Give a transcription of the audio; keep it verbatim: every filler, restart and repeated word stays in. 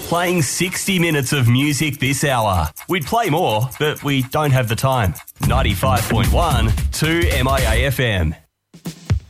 Playing sixty minutes of music this hour. We'd play more, but we don't have the time. ninety-five point one, two M I A F M.